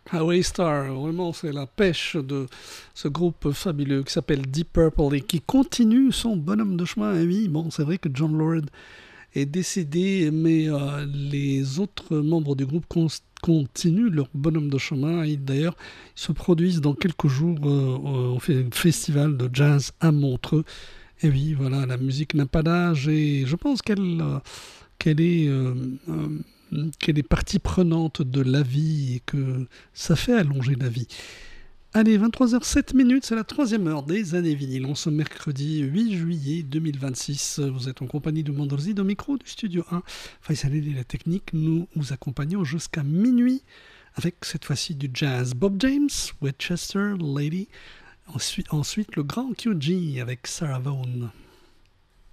Highway Star, vraiment c'est la pêche de ce groupe fabuleux qui s'appelle Deep Purple et qui continue son bonhomme de chemin. Et oui, bon, c'est vrai que John Lord est décédé, mais les autres membres du groupe continuent leur bonhomme de chemin. Et d'ailleurs, ils se produisent dans quelques jours au festival de jazz à Montreux. Et oui, voilà, la musique n'a pas d'âge et je pense qu'elle est, qu'elle est partie prenante de la vie et que ça fait allonger la vie. Allez, 23h07, c'est la troisième heure des années vinyles. En ce mercredi 8 juillet 2026, vous êtes en compagnie de Mandorzi, au micro du Studio 1. Faisal et la technique, nous vous accompagnons jusqu'à minuit avec cette fois-ci du jazz. Bob James, Westchester Lady. Ensuite le grand QG avec Sarah Vaughan.